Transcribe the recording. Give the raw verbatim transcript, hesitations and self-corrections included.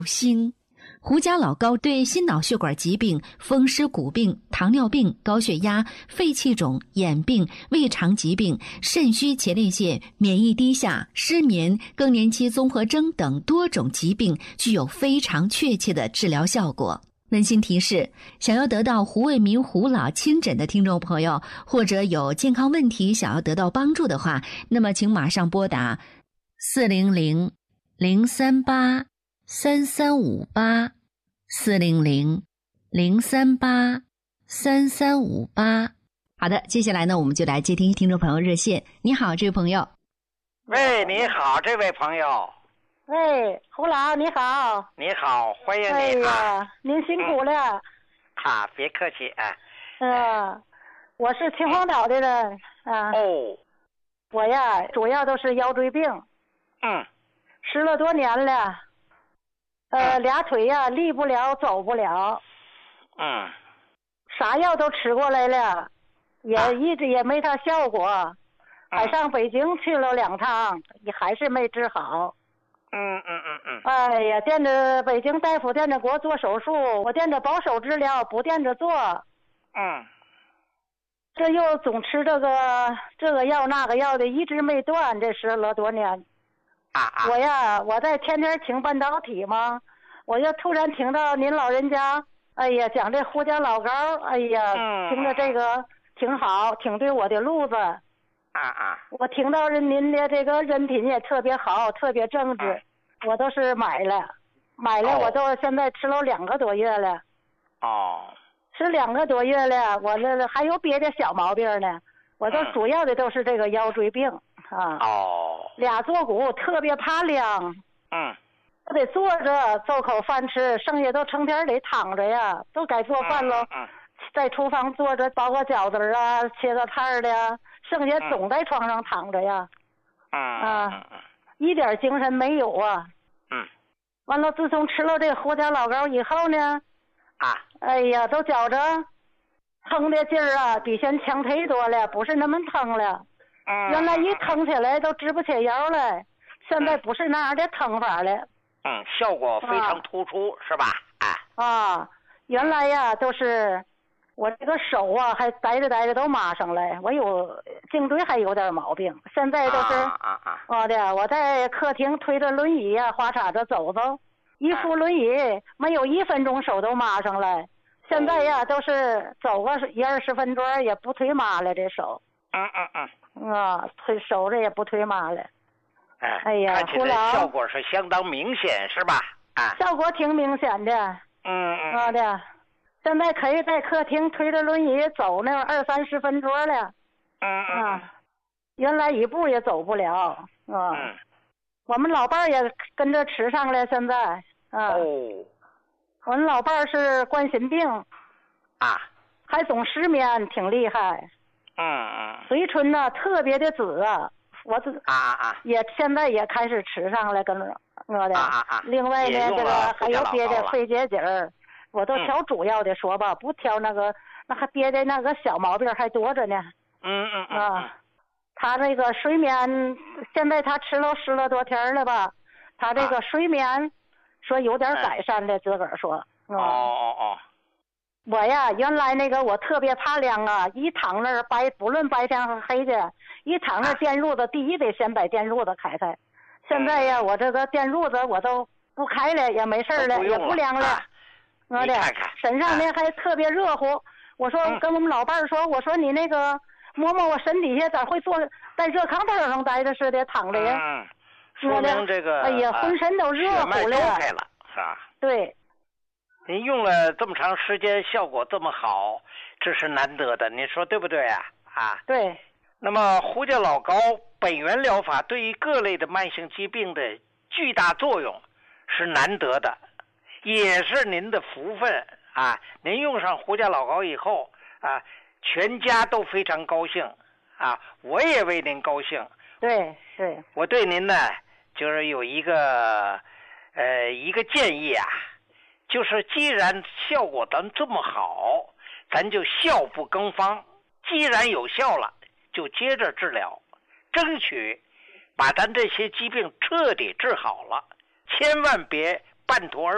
锌。胡家老膏对心脑血管疾病、风湿骨病、糖尿病、高血压、肺气肿、眼病、胃肠疾病、肾虚前列腺、免疫低下、失眠、更年期综合征等多种疾病具有非常确切的治疗效果。温馨提示：想要得到胡卫民胡老亲诊的听众朋友，或者有健康问题想要得到帮助的话，那么请马上拨打四零零零三八三三五八四零零零三八三三五八。好的，接下来呢，我们就来接听听众朋友热线。你好，这位朋友。 喂，你好，这位朋友。 喂，胡老你好。 你好，欢迎你。 哎呀，您辛苦了。 嗯、啊，别客气啊。 嗯，我是秦皇岛的人啊。 哦。 我呀，主要都是腰椎病。 嗯。 十了多年了。呃，俩腿呀立不了，走不了。 嗯。 啥药都吃过来了，也、啊、一直也没啥效果。还上北京去了两趟，也还是没治好。 嗯嗯嗯嗯。 哎呀，惦着北京大夫惦着给我做手术，我惦着保守治疗，不惦着做。 嗯。 这又总吃这个这个药那个药的，一直没断，这十了多年。 啊啊！ 我呀，我在天天听半导体嘛，我就突然听到您老人家，哎呀，讲这胡家老膏，哎呀， 嗯、 听着这个挺好，挺对我的路子。 啊啊！ 我听到您的这个人品也特别好，特别正直， 啊、 我都是买了，买了， 哦、 我都现在吃了两个多月了。 哦。 吃两个多月了，我这还有别的小毛病呢，我都主要的都是这个腰椎病。啊哦， 俩坐骨特别怕凉， 嗯， 我得坐着做口饭吃，剩下都成天得躺着呀，都该做饭喽。 嗯，嗯在厨房坐着包个饺子啊，切个菜的呀，剩下总在床上躺着呀。 嗯啊，嗯、一点精神没有啊。 嗯。 完了，自从吃了这胡家老膏以后呢， 啊， 哎呀，都觉着疼的劲儿啊，比先强忒多了，不是那么疼了。原来一疼起来都直不起腰来，现在不是那样的疼法了。 嗯，效果非常突出，啊、是吧？哎。 啊，原来呀都是我这个手啊，还呆着呆着都麻上来，我有颈椎还有点毛病，现在都是啊啊啊！ 我的我在客厅推着轮椅呀、啊，花叉着走走，一扶轮椅、啊、没有一分钟手都麻上来，现在呀都是走个一二十分钟也不推麻了，这手。 嗯嗯嗯。 啊，推手着也不推麻了。 哎， 哎呀， 看起来效果是相当明显，是吧？啊， 效果挺明显的。 嗯嗯。 好的，现在可以在客厅推着轮椅走那二三十分钟了。 嗯嗯。 啊，原来一步也走不了。啊。 嗯。 我们老伴儿也跟着吃上了，现在。啊。 哦。 我们老伴儿是冠心病。 啊。 还总失眠，挺厉害。 嗯嗯， 嘴唇呢特别的紫啊，我这啊啊也现在也开始吃上了，跟着我的。 啊啊另外呢，这个还有别的肺结节儿，我都挑主要的说吧，嗯、不挑那个，那还别的那个小毛病还多着呢。 嗯嗯嗯啊，他这个睡眠，现在他吃了十来多天了吧，他这个睡眠说有点改善了，自个儿说。 哦哦哦。 我呀，原来那个我特别怕凉啊，一躺那儿白，不论白天和黑天，一躺那儿电褥子，第一得先把电褥子开开。现在呀，我这个电褥子我都不开了，也没事了， 不也不凉了。我的身上呢还特别热乎。我说跟我们老伴儿说，我说你那个摸摸我身底下，咋会坐在热炕头上待着似的躺着呀？ 嗯，说明这个哎呀，浑身都热乎了。 开了，是吧？ 对。 您用了这么长时间，效果这么好，这是难得的，你说对不对啊？啊， 对。 那么胡家老膏本源疗法对于各类的慢性疾病的巨大作用是难得的，也是您的福分啊！您用上胡家老膏以后啊，全家都非常高兴啊，我也为您高兴。 对对。 我对您呢，就是有一个呃一个建议啊。就是既然效果咱这么好，咱就效不更方。既然有效了，就接着治疗，争取把咱这些疾病彻底治好了，千万别半途而